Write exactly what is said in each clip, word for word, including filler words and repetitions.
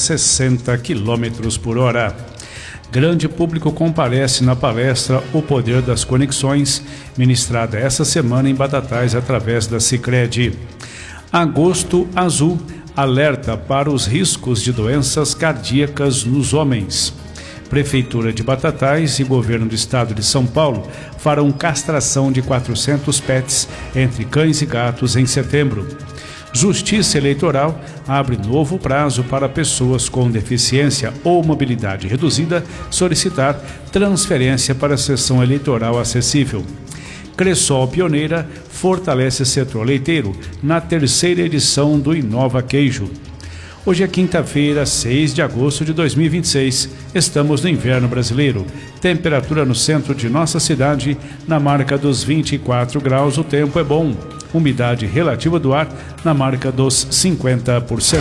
sessenta quilômetros por hora. Grande público comparece na palestra O Poder das Conexões, ministrada essa semana em Batatais através da Sicredi. Agosto Azul alerta para os riscos de doenças cardíacas nos homens. Prefeitura de Batatais e Governo do Estado de São Paulo farão castração de quatrocentos pets entre cães e gatos em setembro. Justiça Eleitoral abre novo prazo para pessoas com deficiência ou mobilidade reduzida solicitar transferência para a sessão eleitoral acessível. Cressol Pioneira fortalece setor leiteiro na terceira edição do Inova Queijo. Hoje é quinta-feira, seis de agosto de dois mil e vinte e seis. Estamos no inverno brasileiro. Temperatura no centro de nossa cidade na marca dos vinte e quatro graus. O tempo é bom. Umidade relativa do ar na marca dos cinquenta por cento.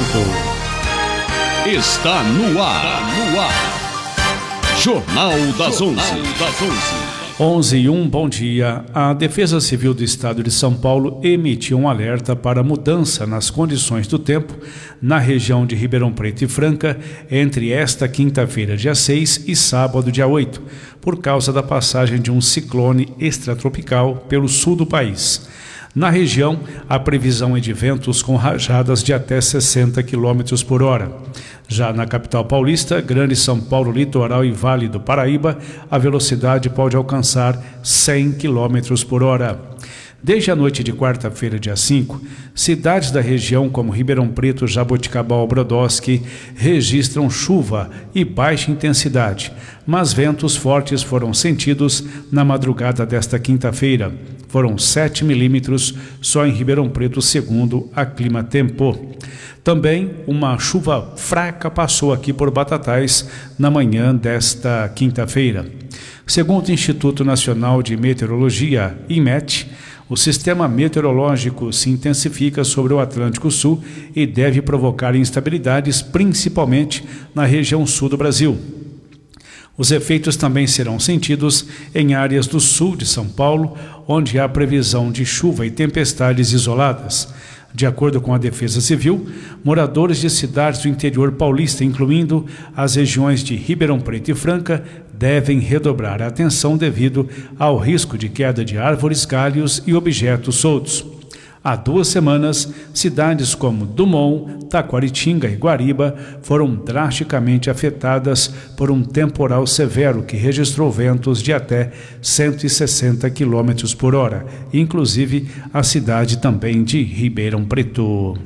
Está no ar. No ar. Jornal das onze. onze e um, bom dia. A Defesa Civil do Estado de São Paulo emitiu um alerta para mudança nas condições do tempo na região de Ribeirão Preto e Franca entre esta quinta-feira, dia seis, e sábado, dia oito, por causa da passagem de um ciclone extratropical pelo sul do país. Na região, a previsão é de ventos com rajadas de até sessenta quilômetros por hora. Já na capital paulista, Grande São Paulo, Litoral e Vale do Paraíba, a velocidade pode alcançar cem quilômetros por hora. Desde a noite de quarta-feira, dia cinco, cidades da região como Ribeirão Preto, Jaboticabal, Brodowski registram chuva e baixa intensidade, mas ventos fortes foram sentidos na madrugada desta quinta-feira. Foram sete milímetros só em Ribeirão Preto, segundo a Climatempo. Também uma chuva fraca passou aqui por Batatais na manhã desta quinta-feira. Segundo o Instituto Nacional de Meteorologia, INMET, o sistema meteorológico se intensifica sobre o Atlântico Sul e deve provocar instabilidades, principalmente na região sul do Brasil. Os efeitos também serão sentidos em áreas do sul de São Paulo, onde há previsão de chuva e tempestades isoladas. De acordo com a Defesa Civil, moradores de cidades do interior paulista, incluindo as regiões de Ribeirão Preto e Franca, devem redobrar a atenção devido ao risco de queda de árvores, galhos e objetos soltos. Há duas semanas, cidades como Dumont, Taquaritinga e Guariba foram drasticamente afetadas por um temporal severo que registrou ventos de até cento e sessenta quilômetros por hora, inclusive a cidade também de Ribeirão Preto.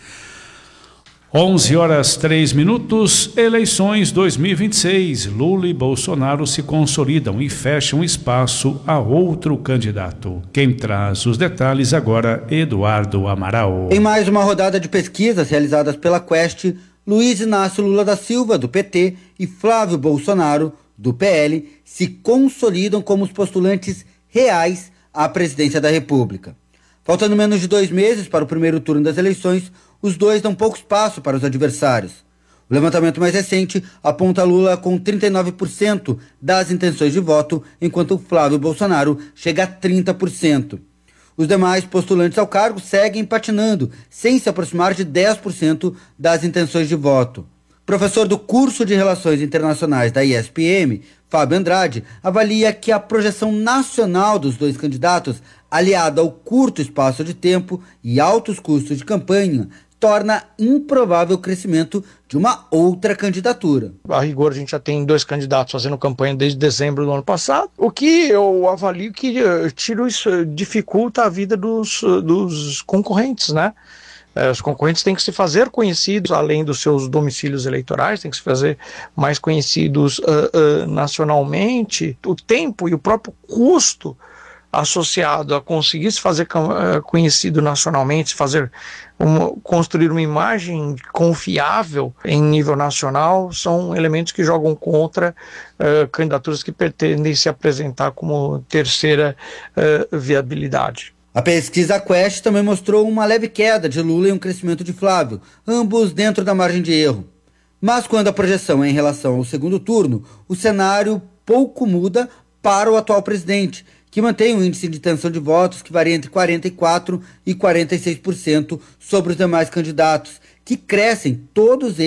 onze horas três minutos, eleições dois mil e vinte e seis. Lula e Bolsonaro se consolidam e fecham espaço a outro candidato. Quem traz os detalhes agora, Eduardo Amaral. Em mais uma rodada de pesquisas realizadas pela Quest, Luiz Inácio Lula da Silva, do P T, e Flávio Bolsonaro, do P L, se consolidam como os postulantes reais à presidência da República. Faltando menos de dois meses para o primeiro turno das eleições, os dois dão pouco espaço para os adversários. O levantamento mais recente aponta Lula com trinta e nove por cento das intenções de voto, enquanto Flávio Bolsonaro chega a trinta por cento. Os demais postulantes ao cargo seguem patinando, sem se aproximar de dez por cento das intenções de voto. Professor do curso de Relações Internacionais da I S P M, Fábio Andrade, avalia que a projeção nacional dos dois candidatos, aliada ao curto espaço de tempo e altos custos de campanha, torna improvável o crescimento de uma outra candidatura. A rigor, a gente já tem dois candidatos fazendo campanha desde dezembro do ano passado, o que eu avalio que tira isso, dificulta a vida dos, dos concorrentes, né? Os concorrentes têm que se fazer conhecidos, além dos seus domicílios eleitorais, têm que se fazer mais conhecidos uh, uh, nacionalmente. O tempo e o próprio custo associado a conseguir se fazer uh, conhecido nacionalmente, fazer uma, construir uma imagem confiável em nível nacional, são elementos que jogam contra uh, candidaturas que pretendem se apresentar como terceira uh, viabilidade. A pesquisa Quest também mostrou uma leve queda de Lula e um crescimento de Flávio, ambos dentro da margem de erro. Mas quando a projeção é em relação ao segundo turno, o cenário pouco muda para o atual presidente, que mantém um índice de intenção de votos que varia entre quarenta e quatro por cento e quarenta e seis por cento sobre os demais candidatos, que crescem todos eles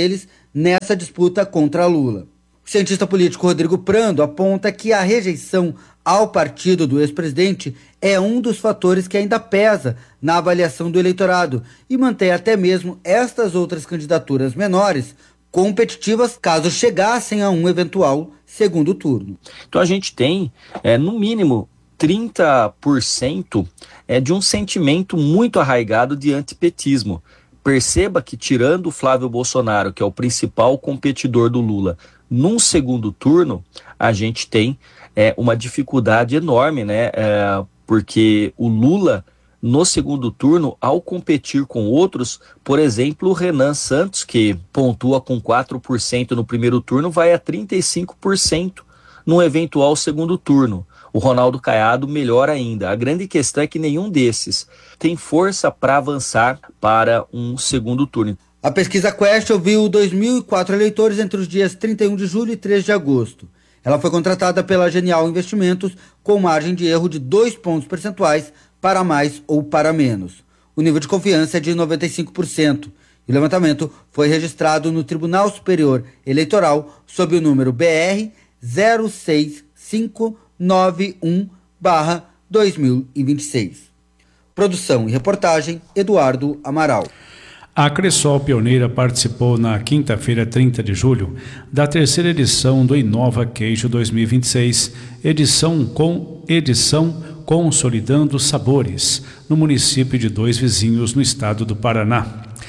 nessa disputa contra Lula. O cientista político Rodrigo Prando aponta que a rejeição ao partido do ex-presidente é um dos fatores que ainda pesa na avaliação do eleitorado e mantém até mesmo estas outras candidaturas menores competitivas caso chegassem a um eventual segundo turno. Então a gente tem, é, no mínimo, trinta por cento é, de um sentimento muito arraigado de antipetismo. Perceba que, tirando o Flávio Bolsonaro, que é o principal competidor do Lula, num segundo turno, a gente tem é, uma dificuldade enorme, né? É, porque o Lula, no segundo turno, ao competir com outros, por exemplo, o Renan Santos, que pontua com quatro por cento no primeiro turno, vai a trinta e cinco por cento num eventual segundo turno. O Ronaldo Caiado melhor ainda. A grande questão é que nenhum desses tem força para avançar para um segundo turno. A pesquisa Quest ouviu dois mil e quatro eleitores entre os dias trinta e um de julho e três de agosto. Ela foi contratada pela Genial Investimentos com margem de erro de dois pontos percentuais para mais ou para menos. O nível de confiança é de noventa e cinco por cento. O levantamento foi registrado no Tribunal Superior Eleitoral sob o número B R zero seis cinco nove um barra dois mil e vinte e seis. Produção e reportagem, Eduardo Amaral. A Cressol Pioneira participou na quinta-feira, trinta de julho, da terceira edição do Inova Queijo dois mil e vinte e seis, edição com edição Consolidando Sabores, no município de Dois Vizinhos, no estado do Paraná.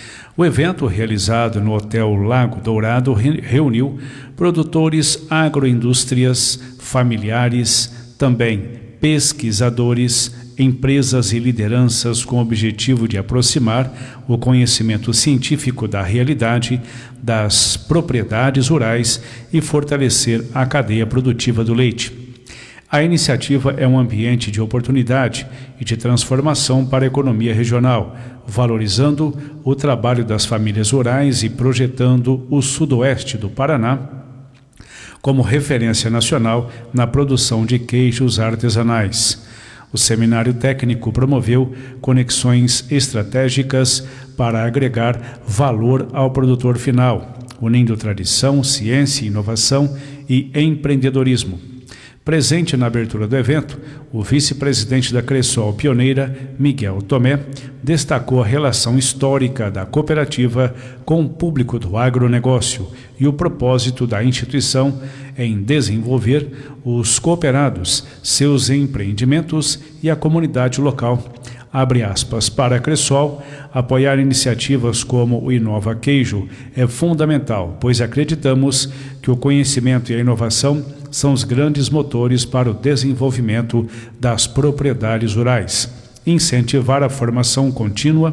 O evento, realizado no Hotel Lago Dourado, reuniu produtores, agroindústrias, familiares, também pesquisadores, empresas e lideranças com o objetivo de aproximar o conhecimento científico da realidade das propriedades rurais e fortalecer a cadeia produtiva do leite. A iniciativa é um ambiente de oportunidade e de transformação para a economia regional, valorizando o trabalho das famílias rurais e projetando o sudoeste do Paraná como referência nacional na produção de queijos artesanais. O seminário técnico promoveu conexões estratégicas para agregar valor ao produtor final, unindo tradição, ciência, inovação e empreendedorismo. Presente na abertura do evento, o vice-presidente da Cressol Pioneira, Miguel Tomé, destacou a relação histórica da cooperativa com o público do agronegócio e o propósito da instituição em desenvolver os cooperados, seus empreendimentos e a comunidade local. Abre aspas, para a Cressol, apoiar iniciativas como o Inova Queijo é fundamental, pois acreditamos que o conhecimento e a inovação são os grandes motores para o desenvolvimento das propriedades rurais. Incentivar a formação contínua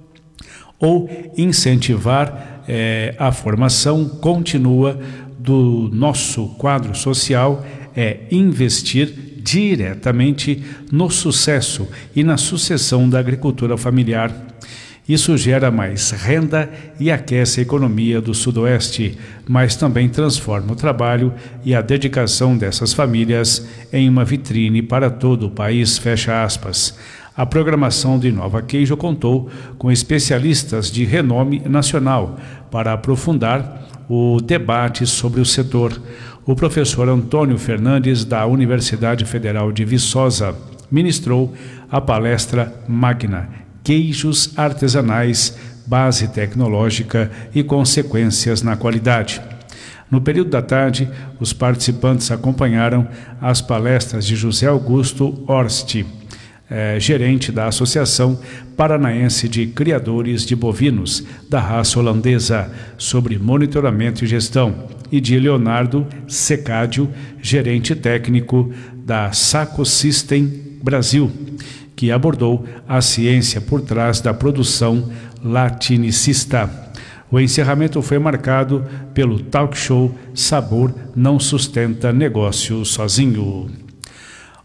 ou incentivar eh, a formação contínua do nosso quadro social é investir diretamente no sucesso e na sucessão da agricultura familiar. Isso gera mais renda e aquece a economia do Sudoeste, mas também transforma o trabalho e a dedicação dessas famílias em uma vitrine para todo o país, fecha aspas. A programação do Inova Queijo contou com especialistas de renome nacional para aprofundar o debate sobre o setor. O professor Antônio Fernandes, da Universidade Federal de Viçosa, ministrou a palestra magna Queijos Artesanais, Base Tecnológica e Consequências na Qualidade. No período da tarde, os participantes acompanharam as palestras de José Augusto Horst, eh, gerente da Associação Paranaense de Criadores de Bovinos da raça holandesa, sobre monitoramento e gestão, e de Leonardo Secádio, gerente técnico da Saco System Brasil, que abordou a ciência por trás da produção latinicista. O encerramento foi marcado pelo talk show Sabor Não Sustenta Negócio Sozinho.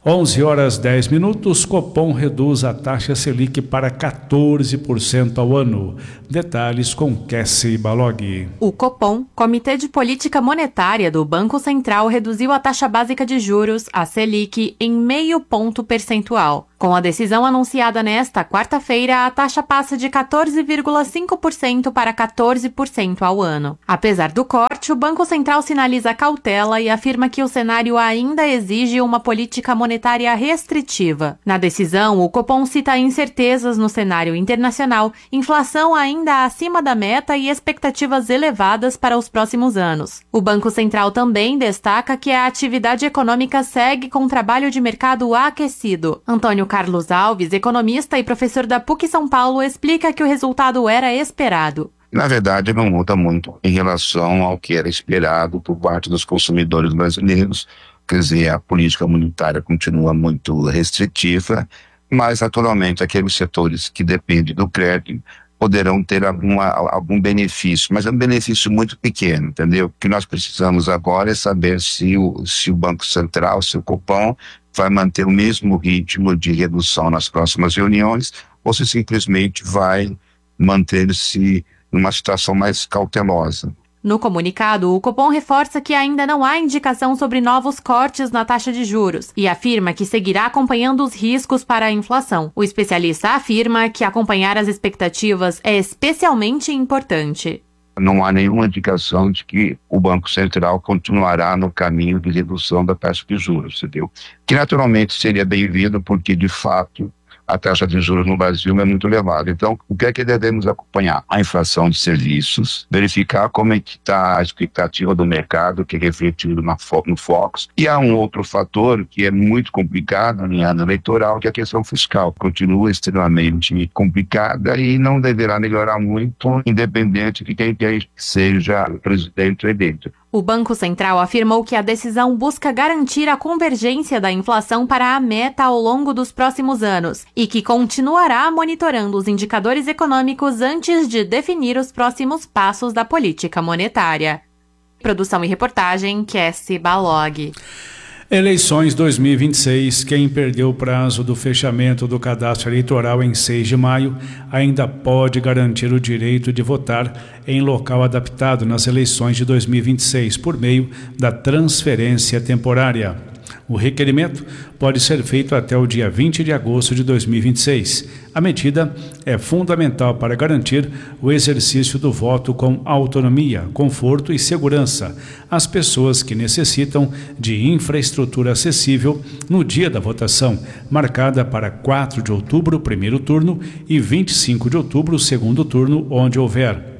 onze horas dez minutos, Copom reduz a taxa Selic para quatorze por cento ao ano. Detalhes com Cassie Balog. O Copom, Comitê de Política Monetária do Banco Central, reduziu a taxa básica de juros, a Selic, em meio ponto percentual. Com a decisão anunciada nesta quarta-feira, a taxa passa de quatorze vírgula cinco por cento para quatorze por cento ao ano. Apesar do corte, o Banco Central sinaliza cautela e afirma que o cenário ainda exige uma política monetária restritiva. Na decisão, o Copom cita incertezas no cenário internacional, inflação ainda acima da meta e expectativas elevadas para os próximos anos. O Banco Central também destaca que a atividade econômica segue com trabalho de mercado aquecido. Antônio Carlos Alves, economista e professor da P U C São Paulo, explica que o resultado era esperado. Na verdade, não muda muito em relação ao que era esperado por parte dos consumidores brasileiros. Quer dizer, a política monetária continua muito restritiva, mas naturalmente aqueles setores que dependem do crédito poderão ter alguma, algum benefício, mas é um benefício muito pequeno, entendeu? O que nós precisamos agora é saber se o, se o Banco Central, se o Copom, vai manter o mesmo ritmo de redução nas próximas reuniões ou se simplesmente vai manter-se numa situação mais cautelosa. No comunicado, o Copom reforça que ainda não há indicação sobre novos cortes na taxa de juros e afirma que seguirá acompanhando os riscos para a inflação. O especialista afirma que acompanhar as expectativas é especialmente importante. Não há nenhuma indicação de que o Banco Central continuará no caminho de redução da taxa de juros, entendeu? Que naturalmente seria bem-vindo porque, de fato, a taxa de juros no Brasil é muito elevada. Então, o que é que devemos acompanhar? A inflação de serviços, verificar como é que está a expectativa do mercado, que é refletido na, no Focus. E há um outro fator que é muito complicado em ano eleitoral, que é a questão fiscal. Continua extremamente complicada e não deverá melhorar muito, independente de quem quer que seja o presidente eleito. O Banco Central afirmou que a decisão busca garantir a convergência da inflação para a meta ao longo dos próximos anos e que continuará monitorando os indicadores econômicos antes de definir os próximos passos da política monetária. Produção e reportagem, Cassie Balog. Eleições dois mil e vinte e seis, quem perdeu o prazo do fechamento do cadastro eleitoral em seis de maio ainda pode garantir o direito de votar em local adaptado nas eleições de dois mil e vinte e seis por meio da transferência temporária. O requerimento pode ser feito até o dia vinte de agosto de dois mil e vinte e seis. A medida é fundamental para garantir o exercício do voto com autonomia, conforto e segurança às pessoas que necessitam de infraestrutura acessível no dia da votação, marcada para quatro de outubro, primeiro turno, e vinte e cinco de outubro, segundo turno, onde houver.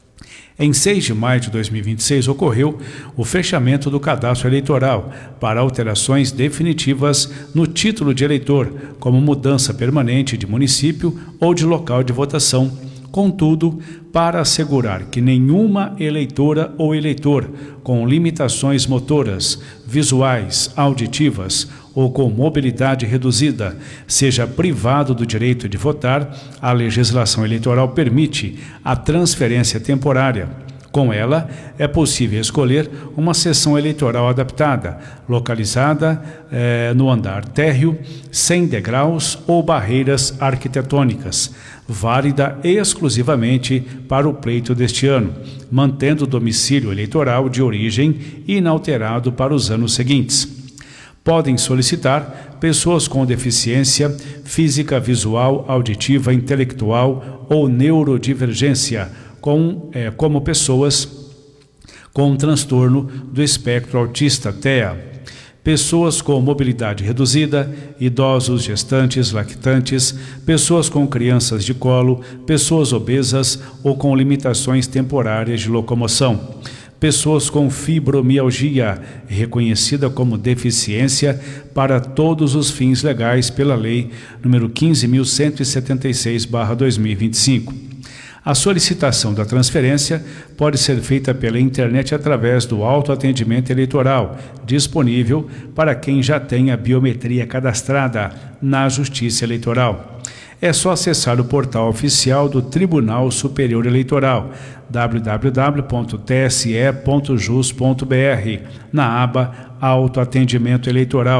Em seis de maio de dois mil e vinte e seis ocorreu o fechamento do cadastro eleitoral para alterações definitivas no título de eleitor, como mudança permanente de município ou de local de votação. Contudo, para assegurar que nenhuma eleitora ou eleitor com limitações motoras, visuais, auditivas ou com mobilidade reduzida seja privado do direito de votar, a legislação eleitoral permite a transferência temporária. Com ela, é possível escolher uma sessão eleitoral adaptada, localizada eh, no andar térreo, sem degraus ou barreiras arquitetônicas, válida exclusivamente para o pleito deste ano, mantendo o domicílio eleitoral de origem inalterado para os anos seguintes. Podem solicitar pessoas com deficiência física, visual, auditiva, intelectual ou neurodivergência, com, é, como pessoas com transtorno do espectro autista, T E A, pessoas com mobilidade reduzida, idosos, gestantes, lactantes, pessoas com crianças de colo, pessoas obesas ou com limitações temporárias de locomoção, pessoas com fibromialgia, reconhecida como deficiência para todos os fins legais pela Lei número quinze mil cento e setenta e seis barra dois mil e vinte e cinco. A solicitação da transferência pode ser feita pela internet através do autoatendimento eleitoral, disponível para quem já tem a biometria cadastrada na Justiça Eleitoral. É só acessar o portal oficial do Tribunal Superior Eleitoral, w w w ponto t s e ponto jus ponto b r, na aba Autoatendimento Eleitoral,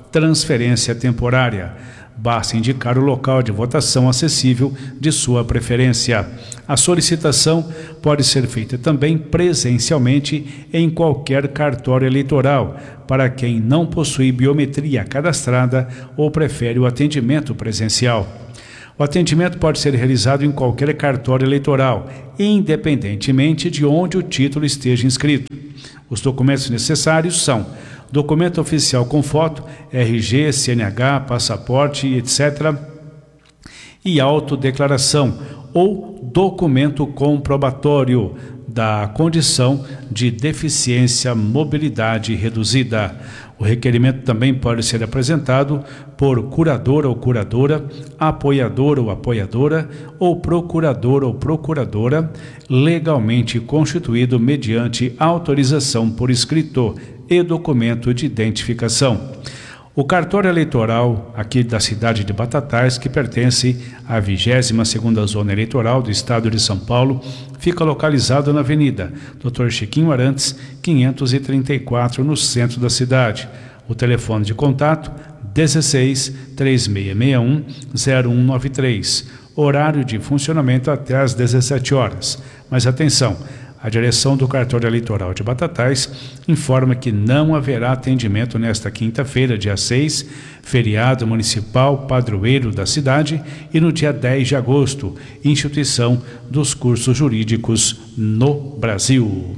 transferência temporária. Basta indicar o local de votação acessível de sua preferência. A solicitação pode ser feita também presencialmente em qualquer cartório eleitoral, para quem não possui biometria cadastrada ou prefere o atendimento presencial. O atendimento pode ser realizado em qualquer cartório eleitoral, independentemente de onde o título esteja inscrito. Os documentos necessários são documento oficial com foto, R G, C N H, passaporte, etcétera, e autodeclaração ou documento comprobatório da condição de deficiência mobilidade reduzida. O requerimento também pode ser apresentado por curador ou curadora, apoiador ou apoiadora, ou procurador ou procuradora, legalmente constituído mediante autorização por escrito e documento de identificação. O cartório eleitoral aqui da cidade de Batatais, que pertence à vigésima segunda Zona Eleitoral do Estado de São Paulo, fica localizado na Avenida doutor Chiquinho Arantes, quinhentos e trinta e quatro, no centro da cidade. O telefone de contato dezesseis, três seis seis um, zero um nove três. Horário de funcionamento até às dezessete horas. Mas atenção! A direção do cartório eleitoral de Batatais informa que não haverá atendimento nesta quinta-feira, dia seis, feriado municipal padroeiro da cidade, e no dia dez de agosto, instituição dos cursos jurídicos no Brasil.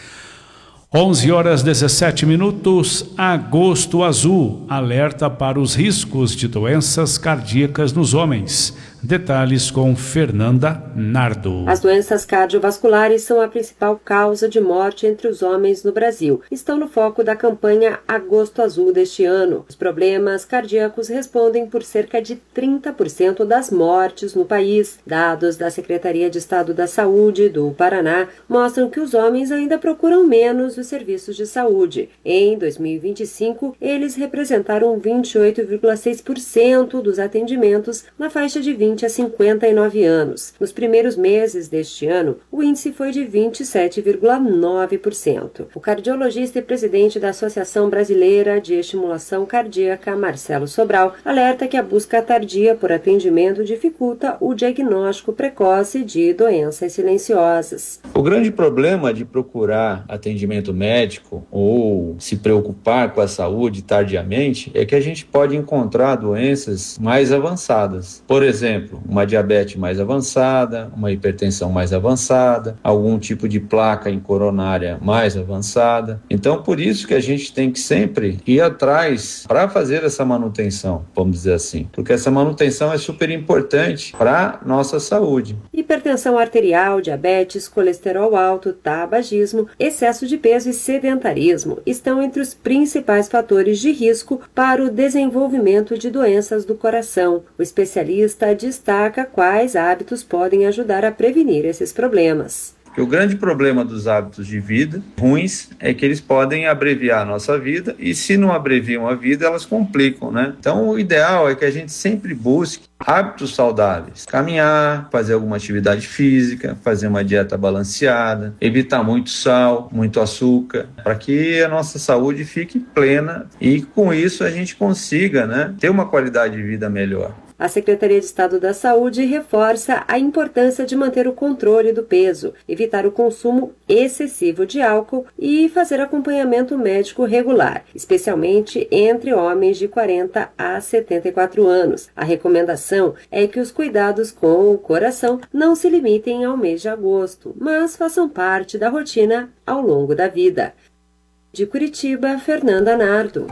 onze horas e dezessete minutos, Agosto Azul, alerta para os riscos de doenças cardíacas nos homens. Detalhes com Fernanda Nardo. As doenças cardiovasculares são a principal causa de morte entre os homens no Brasil. Estão no foco da campanha Agosto Azul deste ano. Os problemas cardíacos respondem por cerca de trinta por cento das mortes no país. Dados da Secretaria de Estado da Saúde do Paraná mostram que os homens ainda procuram menos os serviços de saúde. Em dois mil e vinte e cinco, eles representaram vinte e oito vírgula seis por cento dos atendimentos na faixa de vinte a cinquenta e nove anos. Nos primeiros meses deste ano, o índice foi de vinte e sete vírgula nove por cento. O cardiologista e presidente da Associação Brasileira de Estimulação Cardíaca, Marcelo Sobral, alerta que a busca tardia por atendimento dificulta o diagnóstico precoce de doenças silenciosas. O grande problema de procurar atendimento médico ou se preocupar com a saúde tardiamente é que a gente pode encontrar doenças mais avançadas. Por exemplo, uma diabetes mais avançada, uma hipertensão mais avançada, algum tipo de placa em coronária mais avançada. Então, por isso que a gente tem que sempre ir atrás para fazer essa manutenção, vamos dizer assim, porque essa manutenção é super importante para a nossa saúde. Hipertensão arterial, diabetes, colesterol alto, tabagismo, excesso de peso e sedentarismo estão entre os principais fatores de risco para o desenvolvimento de doenças do coração. O especialista destaca quais hábitos podem ajudar a prevenir esses problemas. O grande problema dos hábitos de vida ruins é que eles podem abreviar a nossa vida e, se não abreviam a vida, elas complicam, né? Então, o ideal é que a gente sempre busque hábitos saudáveis. Caminhar, fazer alguma atividade física, fazer uma dieta balanceada, evitar muito sal, muito açúcar, para que a nossa saúde fique plena e, com isso, a gente consiga, né, ter uma qualidade de vida melhor. A Secretaria de Estado da Saúde reforça a importância de manter o controle do peso, evitar o consumo excessivo de álcool e fazer acompanhamento médico regular, especialmente entre homens de quarenta a setenta e quatro anos. A recomendação é que os cuidados com o coração não se limitem ao mês de agosto, mas façam parte da rotina ao longo da vida. De Curitiba, Fernanda Nardo.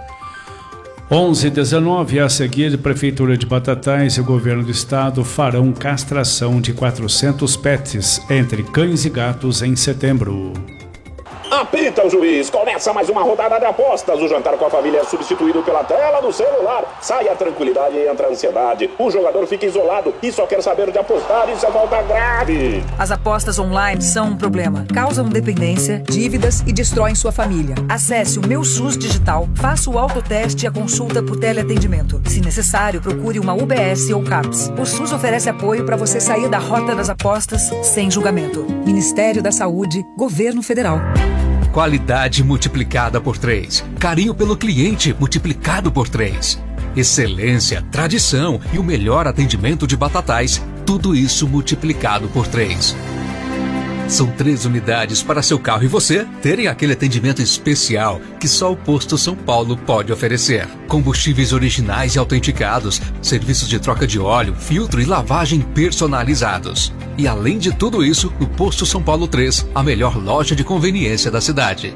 onze e dezenove, a seguir, Prefeitura de Batatais e o Governo do Estado farão castração de quatrocentos pets entre cães e gatos em setembro. Apita o juiz, começa mais uma rodada de apostas. O jantar com a família é substituído pela tela do celular. Sai a tranquilidade e entra a ansiedade. O jogador fica isolado e só quer saber de apostar. Isso é falta grave. As apostas online são um problema. Causam dependência, dívidas e destroem sua família. Acesse o Meu SUS Digital, faça o autoteste e a consulta por teleatendimento. Se necessário, procure uma U B S ou CAPS. O SUS oferece apoio para você sair da rota das apostas sem julgamento. Ministério da Saúde, Governo Federal. Qualidade multiplicada por três. Carinho pelo cliente multiplicado por três. Excelência, tradição e o melhor atendimento de Batatais. Tudo isso multiplicado por três. São três unidades para seu carro e você terem aquele atendimento especial que só o Posto São Paulo pode oferecer. Combustíveis originais e autenticados, serviços de troca de óleo, filtro e lavagem personalizados. E além de tudo isso, no Posto São Paulo três, a melhor loja de conveniência da cidade.